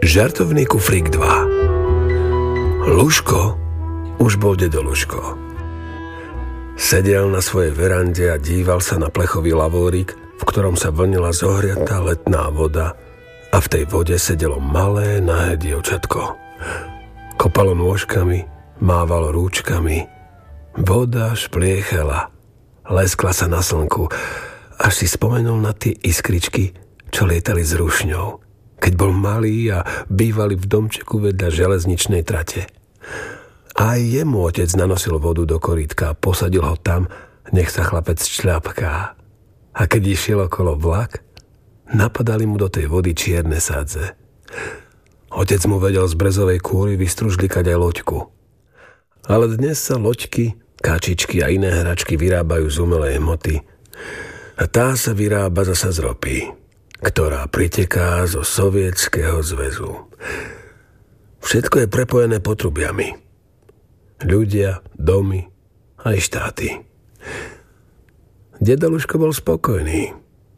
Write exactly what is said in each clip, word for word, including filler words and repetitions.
Žartovný kufrík dva. Lužko už bol dedo Lužko. Sedel na svojej verande a díval sa na plechový lavórik, v ktorom sa vlnila zohriatá letná voda a v tej vode sedelo malé nahé dievčatko. Kopalo nôžkami, mávalo rúčkami. Voda špliechala, leskla sa na slnku, až si spomenul na tie iskričky, čo lietali s rušňou, keď bol malý a bývali v domčeku vedľa železničnej trate. Aj jemu otec nanosil vodu do korítka a posadil ho tam, nech sa chlapec šľapká. A keď išiel okolo vlak, napadali mu do tej vody čierne sadze. Otec mu vedel z brezovej kúry vystružlikať aj loďku. Ale dnes sa loďky, kačičky a iné hračky vyrábajú z umelej hmoty. A tá sa vyrába zasa z ropy, ktorá priteká zo Sovietskeho zväzu. Všetko je prepojené potrubiami. Ľudia, domy, aj štáty. Dedo Lužko bol spokojný.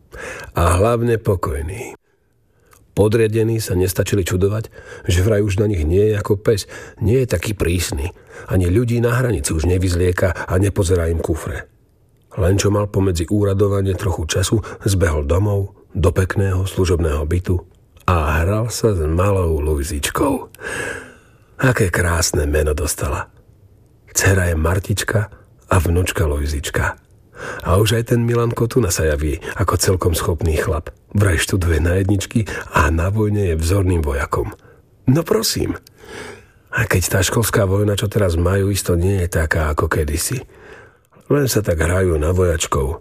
A hlavne pokojný. Podriadení sa nestačili čudovať, že vraj už na nich nie je ako pes. Nie je taký prísny. Ani ľudí na hranici už nevyzlieka a nepozerá im kufre. Len čo mal pomedzi úradovanie trochu času, zbehol domov do pekného služobného bytu a hral sa s malou Lujzičkou. Aké krásne meno dostala. Dcera je Martička a vnučka Lojzička. A už aj ten Milan Kotuna sa javí ako celkom schopný chlap. Vraj študuje na jedničky a na vojne je vzorným vojakom. No prosím. A keď tá školská vojna, čo teraz majú, isto nie je taká ako kedysi. Len sa tak hrajú na vojačkov.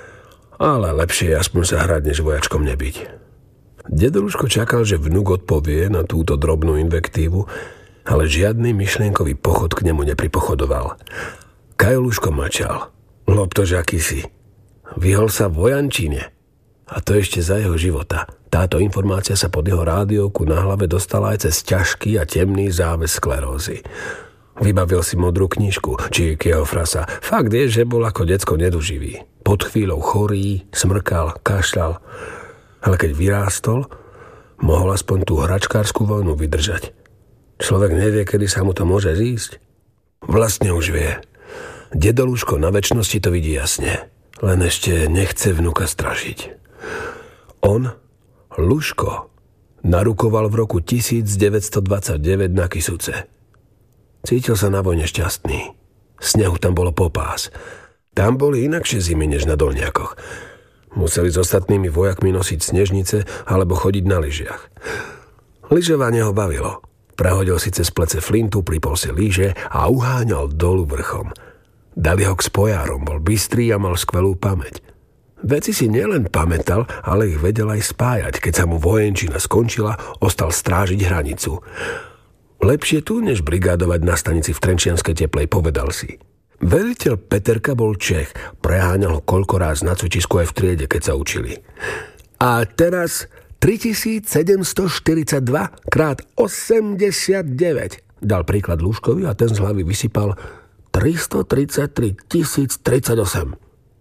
Ale lepšie je aspoň sa hrať, než vojačkom nebyť. Dedo Lužko čakal, že vnuk odpovie na túto drobnú invektívu, ale žiadny myšlienkový pochod k nemu nepripochodoval. Kajo Lužko mlčal. Loptož akýsi. Vyhol sa v vojančine. A to ešte za jeho života. Táto informácia sa pod jeho rádiovku na hlave dostala aj cez ťažký a temný záves sklerózy. Vybavil si modrú knižku, či jeho frasa. Fakt je, že bol ako decko neduživý. Pod chvíľou chorý, smrkal, kašľal. Ale keď vyrástol, mohol aspoň tú hračkárskú vojnu vydržať. Človek nevie, kedy sa mu to môže zísť. Vlastne už vie. Dedo Lužko na večnosti to vidí jasne. Len ešte nechce vnuka strašiť. On, Lužko, narukoval v roku devätnásťstodvadsaťdeväť na Kysuce. Cítil sa na vojne šťastný. Snehu tam bolo popás. Tam boli inakšie zimy než na Dolniakoch. Museli s ostatnými vojakmi nosiť snežnice alebo chodiť na lyžiach. Lyžovanie ho bavilo. Prehodil si cez plece flintu, pripol si lyže a uháňal dolu vrchom. Dali ho k spojárom, bol bystrý a mal skvelú pamäť. Veci si nielen pamätal, ale ich vedel aj spájať. Keď sa mu vojenčina skončila, ostal strážiť hranicu. Lepšie tu, než brigádovať na stanici v Trenčianskej Teplej, povedal si. Veliteľ Peterka bol Čech, preháňal ho koľkoráz na cvičisku aj v triede, keď sa učili. A teraz tritisícsedemstoštyridsaťdva krát osemdesiatdeväť, dal príklad Lužkovi a ten z hlavy vysypal tristotridsaťtri tisíc tridsaťosem.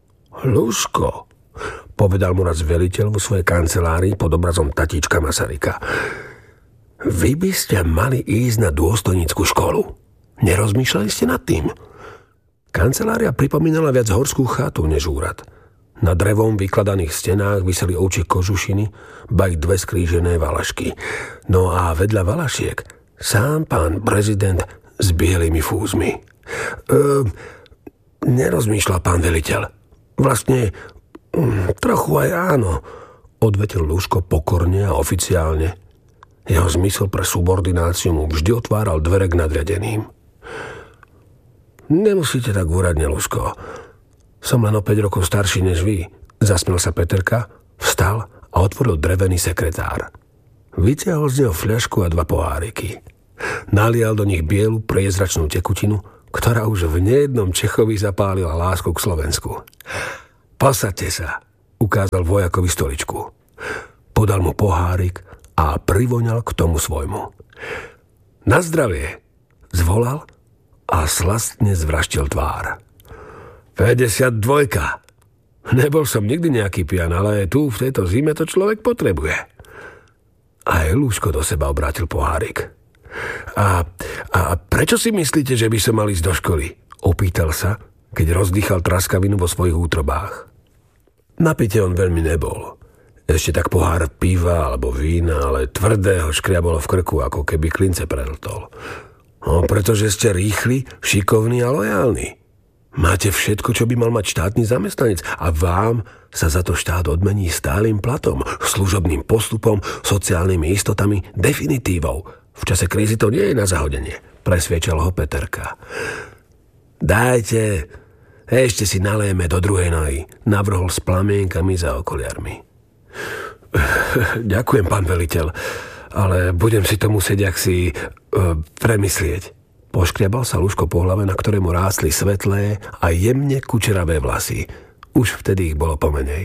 Lužko, povedal mu raz veliteľ vo svojej kancelárii pod obrazom tatíčka Masaryka. Vy by ste mali ísť na dôstojnícku školu. Nerozmýšľali ste nad tým? Kancelária pripomínala viac horskú chatu než úrad. Na drevom vykladaných stenách viseli ovčie kožušiny, baj dve skrížené valašky. No a vedľa valašiek sám pán prezident s bielými fúzmi. E, nerozmýšľal pán veliteľ. Vlastne trochu aj áno, odvetil Lužko pokorne a oficiálne. Jeho zmysel pre subordináciu mu vždy otváral dvere k nadriadeným. Nemusíte tak úradne, Lužko. Som len o päť rokov starší než vy. Zasmiel sa Peterka, vstal a otvoril drevený sekretár. Vytiahol z neho fľašku a dva poháriky. Nalial do nich bielu priezračnú tekutinu, ktorá už v nejednom Čechovi zapálila lásku k Slovensku. Posaďte sa, ukázal vojakovi stoličku. Podal mu pohárik a privoňal k tomu svojmu. Na zdravie, zvolal a slastne zvraštil tvár. päťdesiatdva. Nebol som nikdy nejaký pijan, ale tu v tejto zime to človek potrebuje. Aj Lúško do seba obrátil pohárik. A, a prečo si myslíte, že by som mal ísť do školy? Opýtal sa, keď rozdýchal traskavinu vo svojich útrobách. Napite on veľmi nebol. Ešte tak pohár piva alebo vína, ale tvrdého škriabolo v krku, ako keby klince prehltol. No, pretože ste rýchli, šikovní a lojálni. Máte všetko, čo by mal mať štátny zamestnanec a vám sa za to štát odmení stálym platom, služobným postupom, sociálnymi istotami, definitívou. V čase krízy to nie je na zahodenie, presviečal ho Peterka. Dajte, ešte si nalejeme do druhej nohy, navrhol s plamienkami za okoliarmi. Ďakujem, pán veliteľ, ale budem si to musieť aksi uh, premyslieť. Poškriabal sa Lúško po hlave, na ktorému rástli svetlé a jemne kučeravé vlasy. Už vtedy ich bolo pomenej.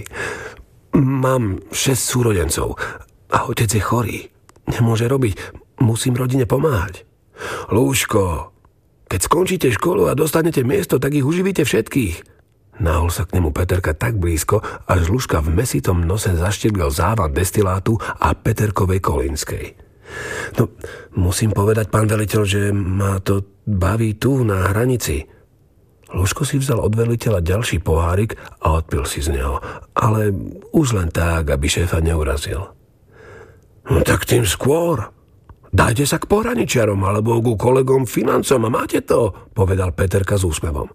Mám šesť súrodencov a otec je chorý. Nemôže robiť, musím rodine pomáhať. Lúško, keď skončíte školu a dostanete miesto, tak ich uživíte všetkých. Nahol sa k nemu Peterka tak blízko, až Lúška v mesitom nose zaštiebil závan destilátu a Peterkovej Kolínskej. No, musím povedať, pán veliteľ, že ma to baví tu, na hranici. Lúško si vzal od veliteľa ďalší pohárik a odpil si z neho, ale už len tak, aby šéfa neurazil. No tak tým skôr. Dajte sa k pohraničiarom alebo ku kolegom financom a máte to, povedal Peterka s úsmevom.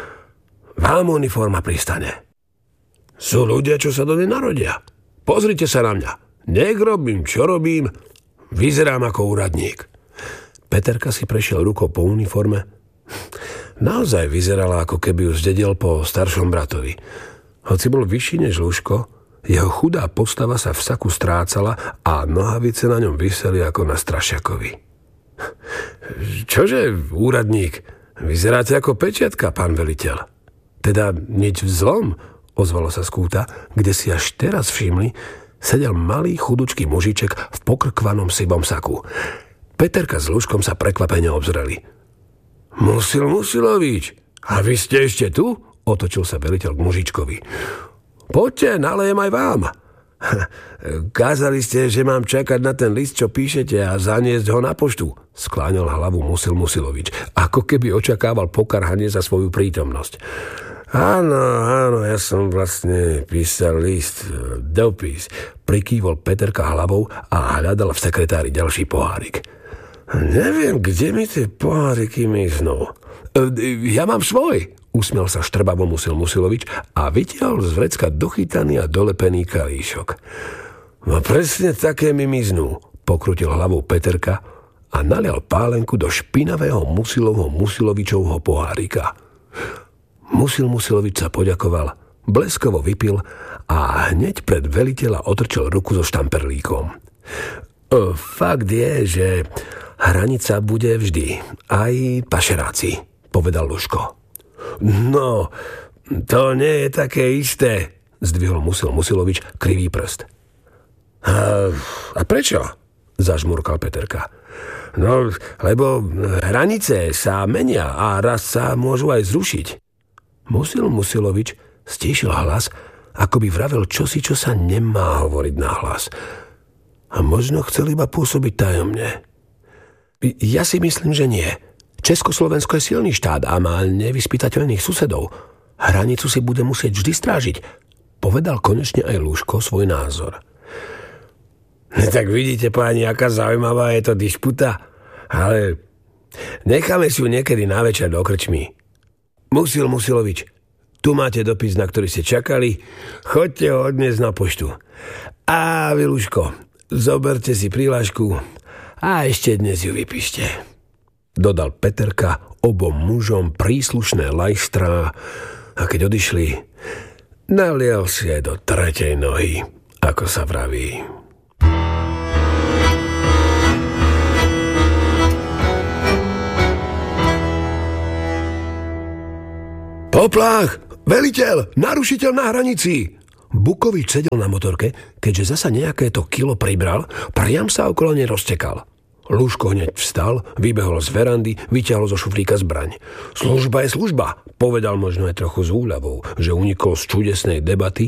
Vám uniforma pristane. Sú ľudia, čo sa do nej narodia. Pozrite sa na mňa. Nech robím, čo robím, vyzerám ako úradník. Peterka si prešiel rukou po uniforme. Naozaj vyzerala, ako keby ju zdedil po staršom bratovi. Hoci bol vyšší než Lúško, jeho chudá postava sa v saku strácala a nohavice na ňom viseli ako na strašiakovi. Čože, úradník? Vyzeráte ako pečiatka, pán veliteľ. Teda nič vzlom, ozvalo sa z kúta, kde si až teraz všimli, sedel malý chudučký mužiček v pokrkvanom sivom saku. Peterka s Lúškom sa prekvapene obzreli. Musil Musilovič, a vy ste ešte tu? Otočil sa veliteľ k mužičkovi. Poďte, nalejem aj vám. Kázali ste, že mám čakať na ten list, čo píšete a zaniesť ho na poštu. Skláňal hlavu Musil Musilovič, ako keby očakával pokarhanie za svoju prítomnosť. Áno, áno, ja som vlastne písal list, dopis. Prikývol Peterka hlavou a hľadal v sekretári ďalší pohárik. Neviem, kde mi tie poháriky miznú. Ja mám svoj, usmiel sa štrbavo Musil Musilovič a vytiahol z vrecka dochytaný a dolepený kalíšok. No presne také mi miznú, pokrutil hlavou Peterka a nalial pálenku do špinavého Musilovho Musilovičovho pohárika. Musil Musilovič sa poďakoval, bleskovo vypil a hneď pred veliteľa otrčil ruku so štamperlíkom. Fakt je, že hranica bude vždy, aj pašeráci, povedal Lúško. No, to nie je také isté, zdvihol Musil Musilovič krivý prst. A, a prečo? Zažmurkal Peterka. No, lebo hranice sa menia a raz sa môžu aj zrušiť. Musil Musilovič stíšil hlas, ako by vravel čosi, čo sa nemá hovoriť nahlas. A možno chcel iba pôsobiť tajomne. Ja si myslím, že nie. Československo je silný štát a má nevyspytateľných susedov. Hranicu si bude musieť vždy strážiť. Povedal konečne aj Lúško svoj názor. Tak vidíte, páni, aká zaujímavá je to disputa. Ale necháme si ju niekedy na večer do krčmy. Musil Musilovič, tu máte dopis, na ktorý ste čakali. Choďte ho odniesť na poštu. A vy, Lúško, zoberte si prihlášku a ešte dnes ju vypíšte. Dodal Peterka obom mužom príslušné lajstrá a keď odišli, nalial si aj do tretej nohy, ako sa vraví. Poplach! Veliteľ! Narušiteľ na hranici! Bukovič sedel na motorke, keďže zasa nejaké to kilo pribral, priam sa okolo nej roztekal. Lúško hneď vstal, vybehol z verandy, vyťahol zo šuflíka zbraň. Služba je služba, povedal možno aj trochu s úľavou, že unikol z čudesnej debaty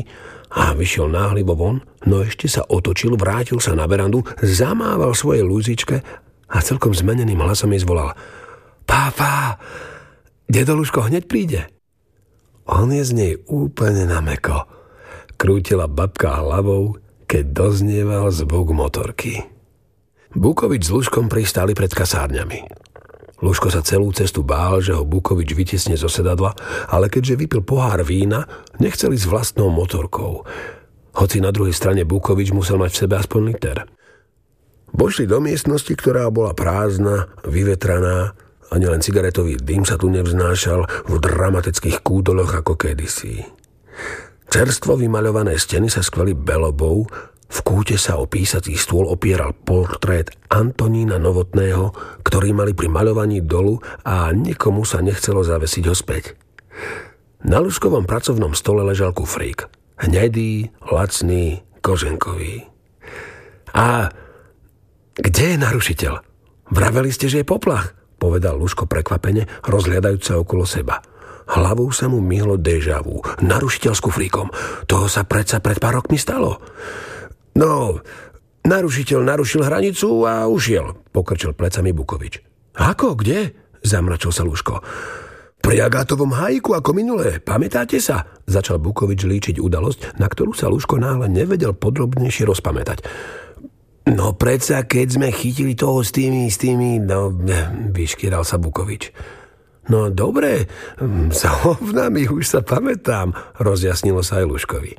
a vyšiel náhlivo von, no ešte sa otočil, vrátil sa na verandu, zamával svojej Luzičke a celkom zmeneným hlasom jej zvolal: Pápa, dedo Lužko hneď príde. On je z nej úplne namäko. Krútila babka hlavou, keď doznieval zvuk motorky. Bukovič s Lužkom pristáli pred kasárňami. Lužko sa celú cestu bál, že ho Bukovič vytiesne zo sedadla, ale keďže vypil pohár vína, nechcel ísť vlastnou motorkou. Hoci na druhej strane Bukovič musel mať v sebe aspoň liter. Vošli do miestnosti, ktorá bola prázdna, vyvetraná, ani len cigaretový dym sa tu nevznášal v dramatických kúdoloch ako kedysi. Čerstvo vymaľované steny sa skveli belobou, v kúte sa o písací stôl opieral portrét Antonína Novotného, ktorý mali pri maľovaní dolu a nikomu sa nechcelo zavesiť ho späť. Na Lužkovom pracovnom stole ležal kufrík. Hnedý, lacný, koženkový. A kde je narušiteľ? Vraveli ste, že je poplach, povedal Lužko prekvapene, rozhliadajúc sa okolo seba. Hlavou sa mu myhlo déjà vu. Narušiteľ s kufríkom. Toho sa predsa pred pár rokmi stalo. No, narušiteľ narušil hranicu a ušiel, pokrčil plecami Bukovič. Ako, kde? Zamračil sa Lužko. Pri Agátovom hajku ako minulé, pamätáte sa? Začal Bukovič líčiť udalosť, na ktorú sa Lužko náhle nevedel podrobnejšie rozpamätať. No predsa, keď sme chytili toho s tými, s tými, no, vyškieral sa Bukovič. No dobre, za hovnami už sa pamätám, rozjasnilo sa aj Lužkovi.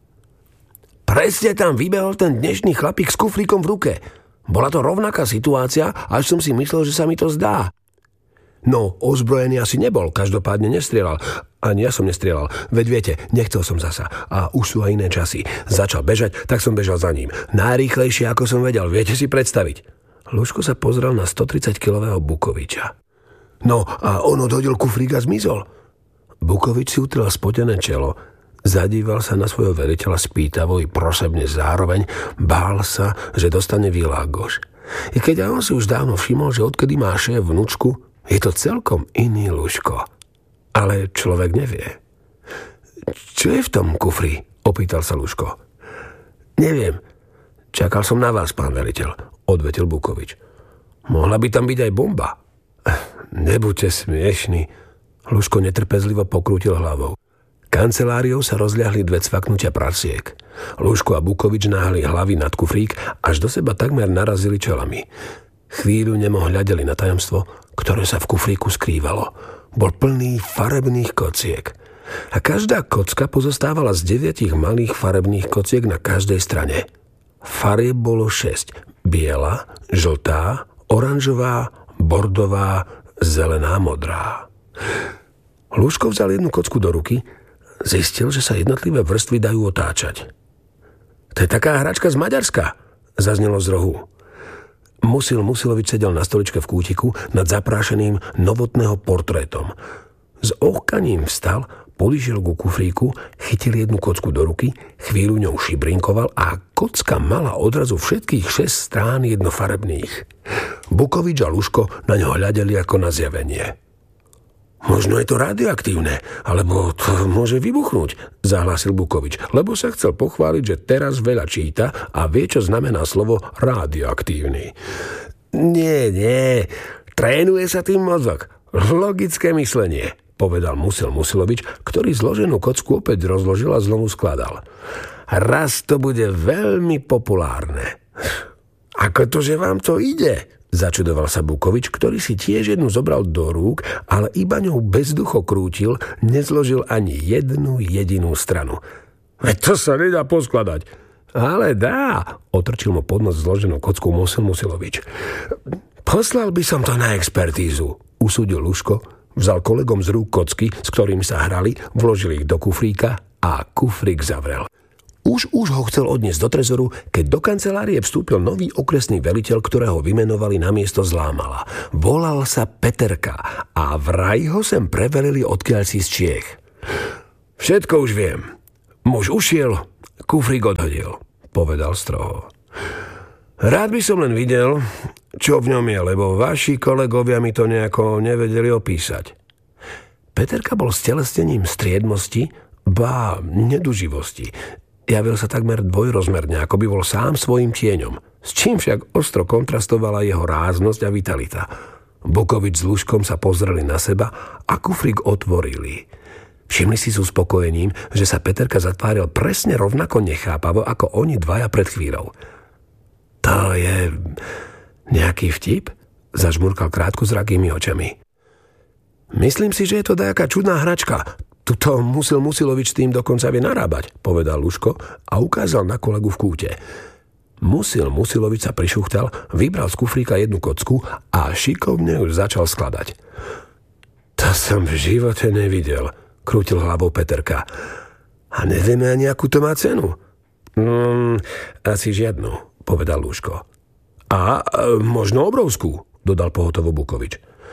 Presne tam vybehol ten dnešný chlapík s kufríkom v ruke. Bola to rovnaká situácia, až som si myslel, že sa mi to zdá. No, ozbrojený asi nebol, každopádne nestrieľal. Ani ja som nestrieľal, veď viete, nechcel som zasa. A už sú aj iné časy. Začal bežať, tak som bežal za ním. Najrýchlejšie, ako som vedel, viete si predstaviť. Lužko sa pozrel na stotridsaťkilového Bukoviča. No, a on odhodil kufrík a zmizol. Bukovič si utrel spotené čelo, zadíval sa na svojho veriteľa spýtavo i prosebne zároveň, bál sa, že dostane világoš. I keď aj on si už dávno všimol, že odkedy má šéf vnúčku, je to celkom iný Lužko. Ale človek nevie. Čo je v tom kufri? Opýtal sa Lužko. Neviem. Čakal som na vás, pán veliteľ, odvetil Bukovič. Mohla by tam byť aj bomba. Nebuďte smiešni. Lužko netrpezlivo pokrútil hlavou. Kanceláriou sa rozľahli dve cvaknutia prasiek. Lužko a Bukovič náhli hlavy nad kufrík, až do seba takmer narazili čelami. Chvíľu nemo hľadeli na tajomstvo, ktoré sa v kufríku skrývalo. Bol plný farebných kociek. A každá kocka pozostávala z deviatich malých farebných kociek na každej strane. Farieb bolo šesť. Biela, žltá, oranžová, bordová, zelená, modrá. Lužko vzal jednu kocku do ruky, zistil, že sa jednotlivé vrstvy dajú otáčať. To je taká hračka z Maďarska, zaznelo z rohu. Musil Musilovič sedel na stoličke v kútiku nad zaprášeným Novotného portrétom. S ohkaním vstal, podýšiel ku kufríku, chytil jednu kocku do ruky, chvíľu ňou šibrinkoval a kocka mala odrazu všetkých šesť strán jednofarebných. Bukovič a Lužko na ňo hľadeli ako na zjavenie. Možno je to radioaktívne, alebo to môže vybuchnúť, zahlásil Bukovič, lebo sa chcel pochváliť, že teraz veľa číta a vie, čo znamená slovo radioaktívny. Nie, nie, trénuje sa tým mozog. Logické myslenie, povedal Musil Musilovič, ktorý zloženú kocku opäť rozložil a znovu skladal. Raz to bude veľmi populárne. Ako to, že vám to ide? Začudoval sa Bukovič, ktorý si tiež jednu zobral do rúk, ale iba ňou bezducho krútil, nezložil ani jednu jedinú stranu. Veď to sa nedá poskladať. Ale dá, otrčil mu pod nos zloženú kocku Musil Musilovič. Poslal by som to na expertízu, usúdil Lužko, vzal kolegom z rúk kocky, s ktorými sa hrali, vložil ich do kufríka a kufrík zavrel. Už, už ho chcel odniesť do trezoru, keď do kancelárie vstúpil nový okresný veliteľ, ktorého vymenovali na miesto Zlámala. Volal sa Peterka a vraj ho sem prevelili odkiaľsi z Čiech. Všetko už viem. Muž ušiel, kufrík odhodil, povedal stroho. Rád by som len videl, čo v ňom je, lebo vaši kolegovia mi to nejako nevedeli opísať. Peterka bol stelesnením striedmosti, ba neduživosti. javil sa takmer dvojrozmerne, ako by bol sám svojím tieňom, s čím však ostro kontrastovala jeho ráznosť a vitalita. Bukovič s Lužkom sa pozreli na seba a kufrík otvorili. Všimli si s uspokojením, že sa Peterka zatváril presne rovnako nechápavo, ako oni dvaja pred chvíľou. To je nejaký vtip? Zažmurkal krátkozrakými očami. Myslím si, že je to nejaká čudná hračka. Tuto Musil Musilovič tým dokonca vie narábať, povedal Lužko a ukázal na kolegu v kúte. Musil Musilovič sa prišuchtal, vybral z kufríka jednu kocku a šikovne ju začal skladať. To som v živote nevidel, krútil hlavou Peterka. A nevieme ani, akú to má cenu. Mm, asi žiadnu, povedal Lužko. A e, možno obrovskú, dodal pohotovo Bukovič.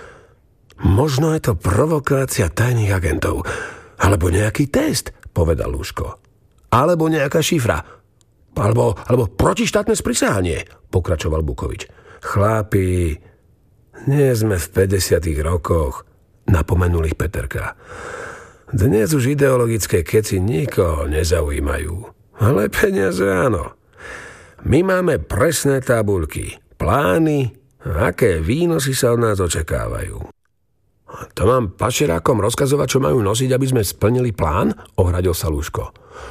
Možno je to provokácia tajných agentov. Alebo nejaký test, povedal Lužko. Alebo nejaká šifra. Alebo, alebo protištátne sprisahanie, pokračoval Bukovič. Chlapi, nie sme v päťdesiatych rokoch, napomenul ich Peterka. Dnes už ideologické keci nikoho nezaujímajú. Ale peniaze áno. My máme presné tabuľky, plány, aké výnosy sa od nás očakávajú. To mám pašerákom rozkazovať, čo majú nosiť, aby sme splnili plán? Ohradil sa Lužko.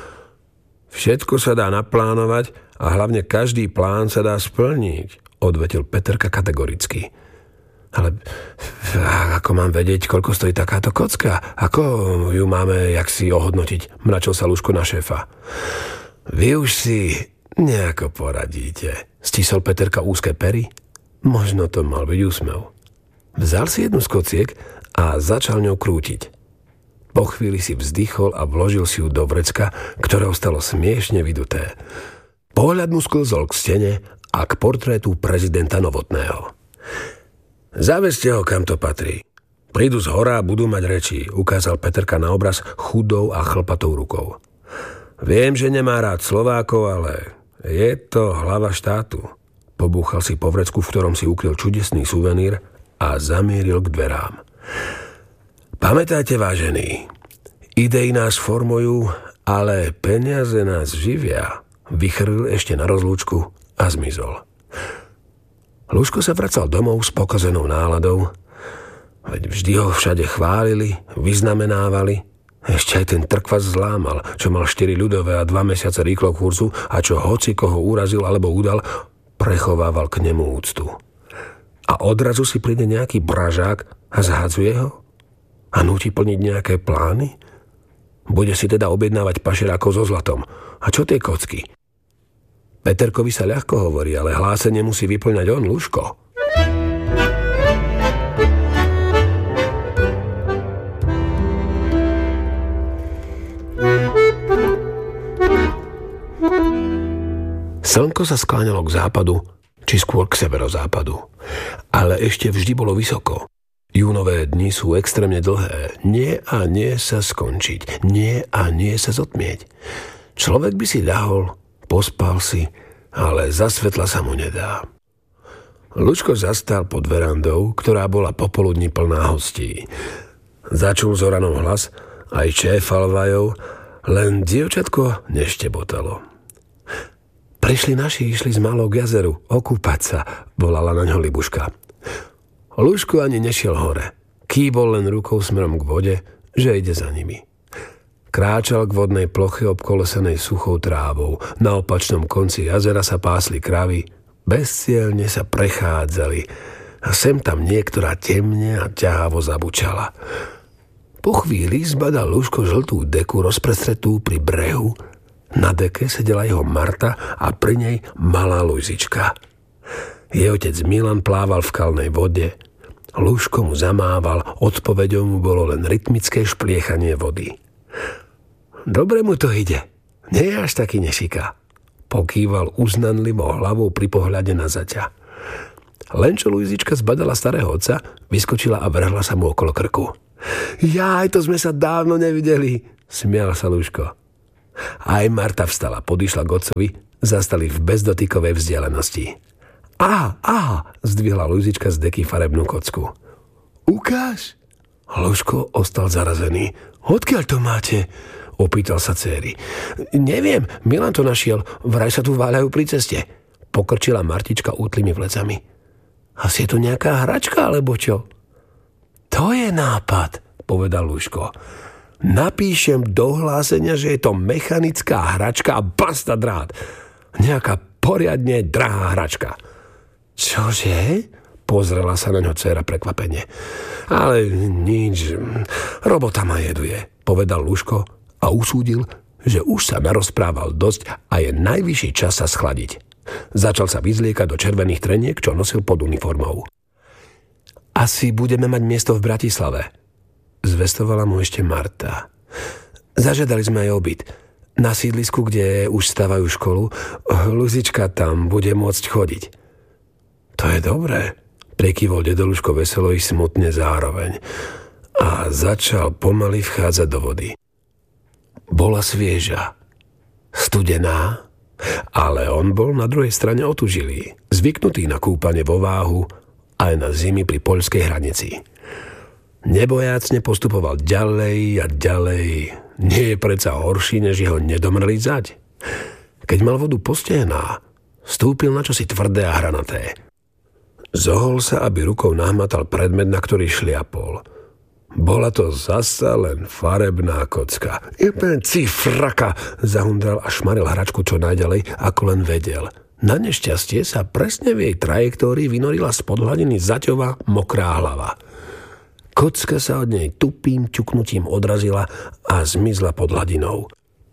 Všetko sa dá naplánovať a hlavne každý plán sa dá splniť, odvetil Peterka kategoricky. Ale ako mám vedieť, koľko stojí takáto kocka? Ako ju máme jaksi ohodnotiť? Mračil sa Lužko na šéfa. Vy už si nejako poradíte, stisol Peterka úzke pery. Možno to mal byť úsmev. Vzal si jednu z kociek a začal ňou krútiť. Po chvíli si vzdychol a vložil si ju do vrecka, ktoré ostalo smiešne vyduté. Pohľad mu sklzol k stene a k portrétu prezidenta Novotného. Zavezte ho, kam to patrí. Prídu z hora a budú mať reči, ukázal Peterka na obraz chudou a chlpatou rukou. Viem, že nemá rád Slovákov, ale je to hlava štátu. Pobúchal si po vrecku, v ktorom si ukryl čudesný suvenír a zamieril k dverám. Pamätajte, vážení, idei nás formujú, ale peniaze nás živia, vychrlil ešte na rozlúčku a zmizol. Lužko sa vracal domov s pokazenou náladou, veď vždy ho všade chválili, vyznamenávali, ešte aj ten trkvas zlámal, čo mal štyri ľudové a dva mesiace rýchlo kurzu a čo hoci koho urazil alebo udal, prechovával k nemu úctu. A odrazu si príde nejaký bražák a zhádzuje ho? A núti plniť nejaké plány? Bude si teda objednávať pašerákov so zlatom. A čo tie kocky? Peterkovi sa ľahko hovorí, ale hlásenie musí vyplňať on, Lužko. Slnko sa skláňalo k západu, či skôr k severozápadu. Ale ešte vždy bolo vysoko. Júnové dni sú extrémne dlhé. Nie a nie sa skončiť. Nie a nie sa zotmieť. Človek by si ľahol, pospal si, ale za svetla sa mu nedá. Lužko zastal pod verandou, ktorá bola popoludní plná hostí. Začul Zoranov hlas, aj čéfal vajou, len dievčatko neštebotalo. Prišli naši, išli z malou k jazeru, okúpať sa, volala na ňo Libuška. Lužko ani nešiel hore. Kývol len rukou smerom k vode, že ide za nimi. Kráčal k vodnej ploche obkolesenej suchou trávou. Na opačnom konci jazera sa pásli kravy, bezcielne sa prechádzali a sem tam niektorá temne a ťahavo zabučala. Po chvíli zbadal Lužko žltú deku rozprestretú pri brehu. Na deke sedela jeho Marta a pri nej malá Lujzička. Jej otec Milan plával v kalnej vode. Lužko mu zamával, odpoveďou mu bolo len rytmické špliechanie vody. Dobre mu to ide, nie je až taký nešiká. Pokýval uznanlivo hlavou pri pohľade na zaťa. Len čo Lujzička zbadala starého otca, vyskočila a vrhla sa mu okolo krku. Jaj, to sme sa dávno nevideli, smial sa Lužko. Aj Marta vstala, podišla k otcovi, zastali v bezdotykovej vzdialenosti. Aha, aha, zdvihla Lujzička z deky farebnú kocku. Ukáž? Lužko ostal zarazený. Odkiaľ to máte? Opýtal sa dcéry. Neviem, Milan to našiel, vraj sa tu váľajú pri ceste. Pokrčila Martička útlými vlecami. Asi je to nejaká hračka, alebo čo? To je nápad, povedal Lúško. Napíšem do hlásenia, že je to mechanická hračka a basta drát. Nejaká poriadne drahá hračka. Čože? Pozrela sa na ňo dcéra prekvapene. Ale nič, robota ma jeduje, povedal Lúško a usúdil, že už sa narozprával dosť a je najvyšší čas sa schladiť. Začal sa vyzliekať do červených treniek, čo nosil pod uniformou. Asi budeme mať miesto v Bratislave, zvestovala mu ešte Marta. Zažiadali sme aj obyt. Na sídlisku, kde už stavajú školu, Luzička tam bude môcť chodiť. To je dobré, prekývol dedo Lúško veselo i smutne zároveň a začal pomaly vchádzať do vody. Bola svieža, studená, ale on bol na druhej strane otužilý, zvyknutý na kúpanie vo váhu aj na zimy pri poľskej hranici. Nebojácne postupoval ďalej a ďalej. Nie je predsa horší, než jeho nedomrlý zať. Keď mal vodu postehná, stúpil na čosi tvrdé a hranaté. Zohol sa, aby rukou nahmatal predmet, na ktorý šliapol. Bola to zasa len farebná kocka. Ipen cifraka, zahundal a šmaril hračku čo najďalej, ako len vedel. Na nešťastie sa presne v jej trajektórii vynorila spod hladiny zaťová mokrá hlava. Kocka sa od nej tupým ťuknutím odrazila a zmizla pod hladinou.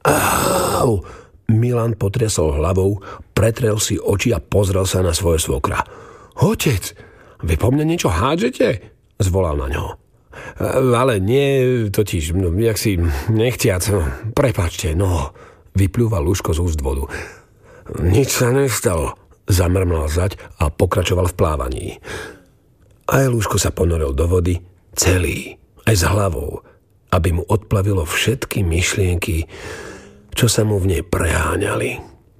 Au! Milan potriasol hlavou, pretrel si oči a pozrel sa na svoje svokra. Otec, vy po mne niečo hádžete? Zvolal na ňo. Ale nie, totiž, no, jak si nechtiac, no, prepáčte, no, vyplúval Lúško z úst vodu. Nič sa nestalo, zamrmlal zať a pokračoval v plávaní. Aj Lúško sa ponoril do vody, celý, aj s hlavou, aby mu odplavilo všetky myšlienky, čo sa mu v nej preháňali.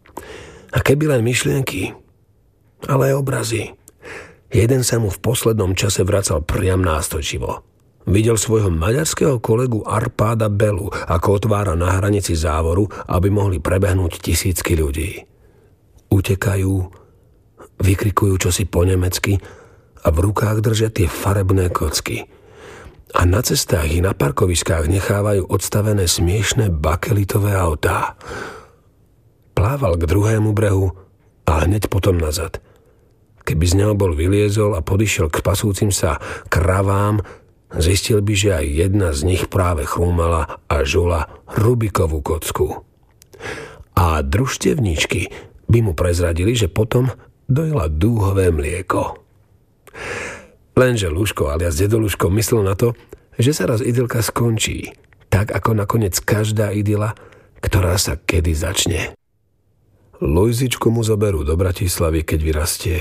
A keby len myšlienky, ale aj obrazy. Jeden sa mu v poslednom čase vracal priam nástojčivo. Videl svojho maďarského kolegu Arpáda Belu, ako otvára na hranici závoru, aby mohli prebehnúť tisícky ľudí. Utekajú, vykrikujú čosi po nemecky a v rukách držia tie farebné kocky. A na cestách i na parkoviskách nechávajú odstavené smiešné bakelitové autá. Plával k druhému brehu a hneď potom nazad. Keby z neho bol vyliezol a podišiel k pasúcim sa kravám, zistil by, že aj jedna z nich práve chrúmala a žula Rubikovú kocku. A družstevníčky by mu prezradili, že potom dojela dúhové mlieko. Lenže Lúško alias dedo Lúško myslel na to, že sa raz idylka skončí, tak ako nakoniec každá idyla, ktorá sa kedy začne. Lojzičku mu zoberú do Bratislavy, keď vyrastie.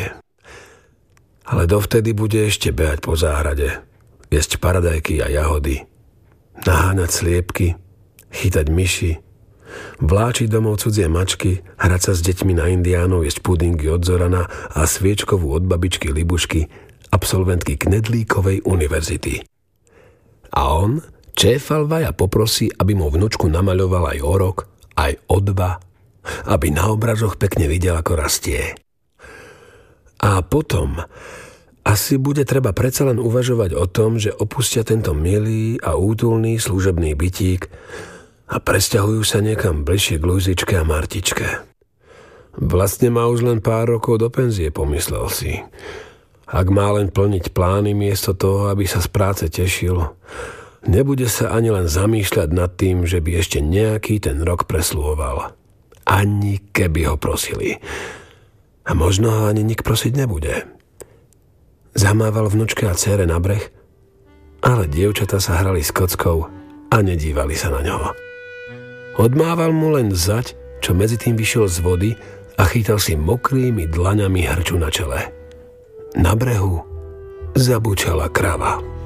Ale dovtedy bude ešte behať po záhrade, jesť paradajky a jahody, naháňať sliepky, chytať myši, vláčiť domov cudzie mačky, hrať sa s deťmi na indiánov, jesť pudingy od Zorana a sviečkovú od babičky Libušky, absolventky Knedlíkovej univerzity. A on čéfal vaj a poprosí, aby mu vnúčku namaľoval aj o rok, aj o dva, aby na obrazoch pekne videl, ako rastie. A potom asi bude treba predsa len uvažovať o tom, že opustia tento milý a útulný služebný bytík a presťahujú sa niekam bližšie k Luzičke a Martičke. Vlastne má už len pár rokov do penzie, pomyslel si. Ak má len plniť plány miesto toho, aby sa z práce tešil, nebude sa ani len zamýšľať nad tým, že by ešte nejaký ten rok presluhoval. Ani keby ho prosili. A možno ho ani nik prosiť nebude. Zamával vnučke a dcére na breh, ale dievčatá sa hrali s kockou a nedívali sa na ňoho. Odmával mu len zať, čo medzi tým vyšiel z vody a chytal si mokrými dlaňami hrču na čele. Na brehu zabučala krava.